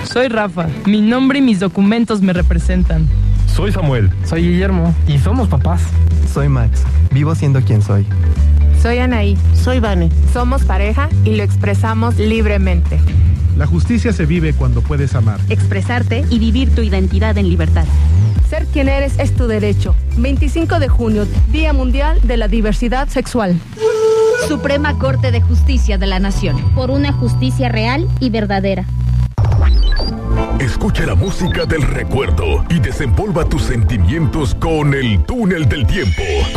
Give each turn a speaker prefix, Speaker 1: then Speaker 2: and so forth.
Speaker 1: Soy Rafa. Mi nombre y mis documentos me representan.
Speaker 2: Soy Samuel.
Speaker 3: Soy Guillermo. Y somos papás.
Speaker 4: Soy Max. Vivo siendo quien soy.
Speaker 5: Soy Anaí.
Speaker 6: Soy Vane.
Speaker 5: Somos pareja y lo expresamos libremente.
Speaker 7: La justicia se vive cuando puedes amar,
Speaker 8: expresarte y vivir tu identidad en libertad.
Speaker 5: Ser quien eres es tu derecho. 25 de junio, Día Mundial de la Diversidad Sexual.
Speaker 8: Suprema Corte de Justicia de la Nación.
Speaker 9: Por una justicia real y verdadera.
Speaker 10: Escucha la música del recuerdo y desempolva tus sentimientos con el túnel del tiempo.